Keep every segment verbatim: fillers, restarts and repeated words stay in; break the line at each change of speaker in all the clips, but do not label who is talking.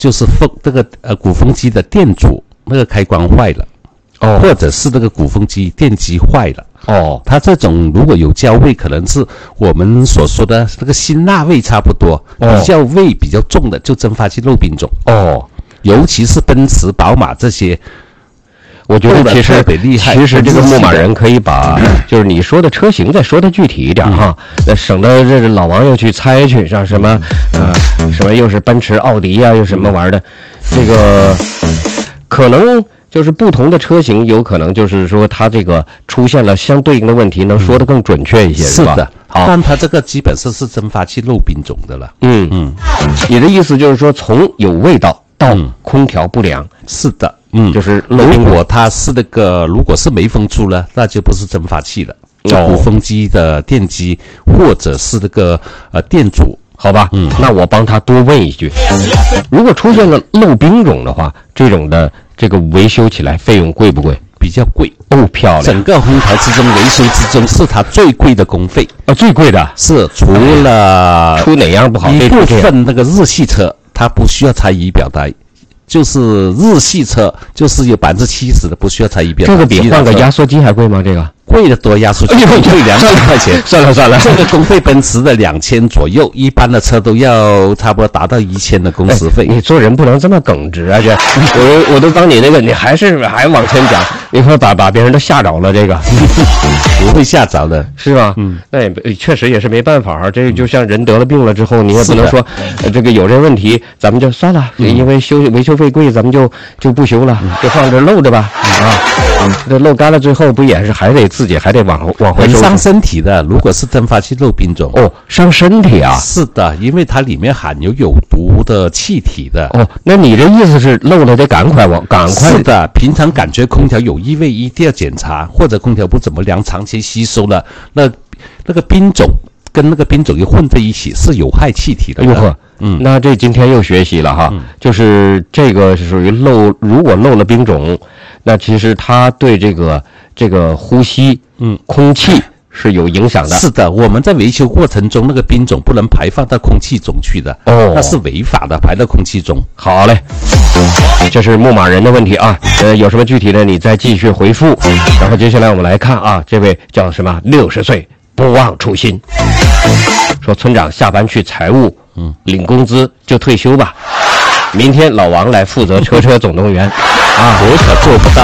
就是风这个呃鼓风机的电阻那个开关坏了，哦，或者是这个鼓风机电机坏了。哦，它这种如果有焦味，可能是我们所说的这个辛辣味差不多，哦、比较味比较重的就蒸发器漏冰种。哦，尤其是奔驰、宝马这些，
我觉得其实其实这个牧马人可以把就是你说的车型再说的具体一点哈，那、嗯、省得这老王又去猜去像什么呃什么又是奔驰、奥迪呀、啊，又什么玩意儿的，这个可能。就是不同的车型，有可能就是说它这个出现了相对应的问题，能说得更准确一些，
是吧？是的，好，但它这个基本上是蒸发器漏冰种的了。
嗯嗯，你的意思就是说，从有味道到空调不良，
嗯、是的，嗯，
就是漏冰。
如果它是那个，如果是没风出了，那就不是蒸发器了，就鼓风机的电机或者是那个呃电阻。
好吧，嗯，那我帮他多问一句，如果出现了漏冰种的话，这种的这个维修起来费用贵不贵？
比较贵，
哦，漂亮！
整个空调之中，维修之中是它最贵的工费
啊，最贵的
是除了
出哪样不好？
一部分那个日系车它不需要拆仪表带，就是日系车就是有百分之七十的不需要拆仪表带。
这个比换个压缩机还贵吗？这个？
贵得多，压缩机贵两百块钱。
算了算了，
这个工费奔驰的两千左右，一般的车都要差不多达到一千的工时费。
哎、你做人不能这么耿直啊！这我我都当你那个，你还是还往前讲，你说把把别人都吓着了，这个
不会吓着的，
是吧？嗯，那也确实也是没办法啊。这就像人得了病了之后，你也不能说、呃、这个有这问题，咱们就算了，嗯、因为修维修费贵，咱们就就不修了，嗯、就放这漏着吧。嗯、啊，这漏干了，最后不也是还得自己还得往往回收？
伤身体的，如果是蒸发器漏冰种，
哦，伤身体啊？
是的，因为它里面含有有毒的气体的。
哦，那你的意思是漏了得赶快往赶快？
是的，平常感觉空调有异味，一定要检查，或者空调不怎么凉，长期吸收了，那那个冰种跟那个冰种又混在一起，是有害气体的。
哟呵，嗯，那这今天又学习了哈，嗯、就是这个是属于漏，如果漏了冰种，那其实它对这个这个呼吸，嗯，空气是有影响的。
是的，我们在维修过程中，那个冰种不能排放到空气中去的，哦，那是违法的，排到空气中。
好嘞，这是牧马人的问题啊，呃，有什么具体的你再继续回复。然后接下来我们来看啊，这位叫什么？六十岁不忘初心，说村长下班去财务，嗯，领工资就退休吧。明天老王来负责车车总动员啊，
我可做不到。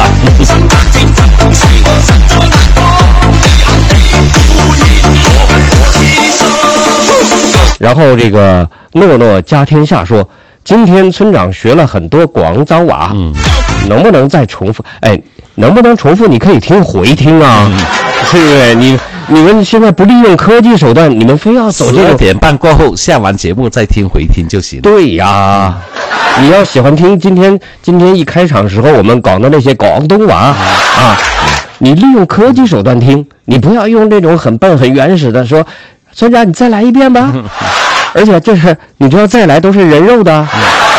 然后这个诺诺家天下说，今天村长学了很多广州话，嗯，能不能再重复？哎，能不能重复？你可以听回听啊，嗯、对不对？你你们现在不利用科技手段，你们非要走这个
十二点半过后下完节目再听回听就行。
对呀。你要喜欢听今天今天一开场时候我们搞的那些广东话啊，你利用科技手段听，你不要用这种很笨很原始的说，村长你再来一遍吧，而且这是你知道再来都是人肉的啊，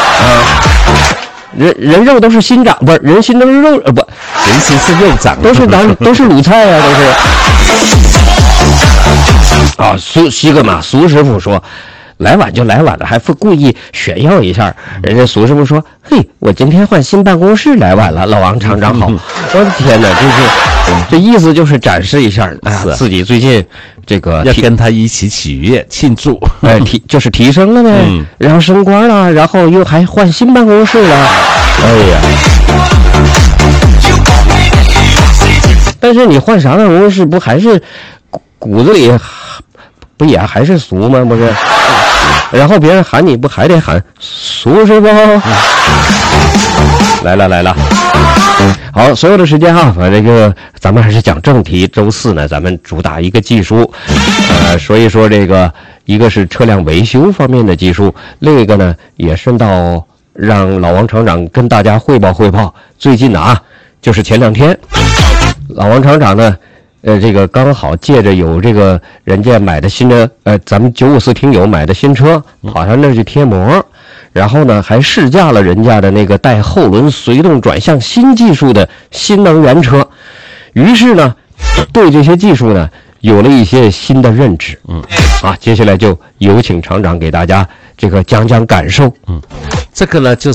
人人肉都是心长，不是人心都是肉，呃不，
人心是肉长，
都是当都是卤菜啊，都是啊。苏西格玛苏师傅说。来晚就来晚了，还故意炫耀一下。人家苏师傅说：“嘿，我今天换新办公室来晚了，老王厂长好。”我的天哪，就是这意思就是展示一下，哎呀，自己最近这个
要跟他一起喜悦庆祝，
哎，提就是提升了呗，嗯、然后升官了，然后又还换新办公室了，哎呀！但是你换啥办公室，不还是骨子里不也还是俗吗？不是？然后别人喊你不还得喊苏师傅？来了来了，好，所有的时间哈，把这个咱们还是讲正题。周四呢，咱们主打一个技术，呃，说一说这个，一个是车辆维修方面的技术，另一个呢也顺道让老王厂长跟大家汇报汇报。最近呢啊，就是前两天，老王厂长呢。呃，这个刚好借着有这个人家买的新的，呃，咱们九五四听友买的新车，跑上那儿去贴膜，然后呢还试驾了人家的那个带后轮随动转向新技术的新能源车，于是呢，对这些技术呢有了一些新的认知。嗯，啊，接下来就有请厂长给大家这个讲讲感受。
嗯，这个呢就是。